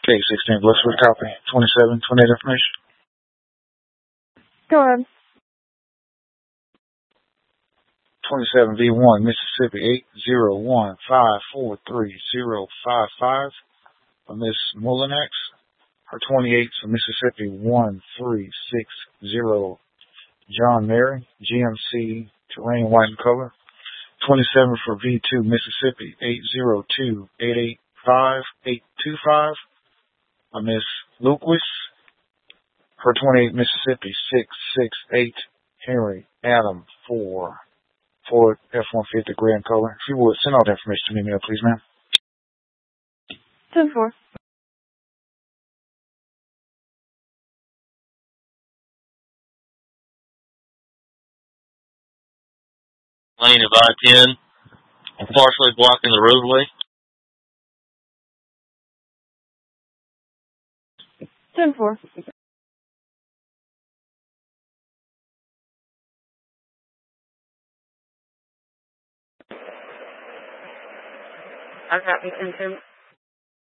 K16 Bluffswood, copy. 27, 28 information. Go ahead. 27V1, Mississippi 801-543-055 for Miss Mullinax. Her 28 for Mississippi 1360, John Mary, GMC, terrain white in color. 27 for V2, Mississippi 802-885-825 for Miss Lucas. Her 28 Mississippi 668, Henry Adam 4. Ford F-150 gray in color. If you would, send all the information to me, email, please, ma'am. 10-4. Lane of I-10, partially blocking the roadway. 10-4. I got you, 10-2.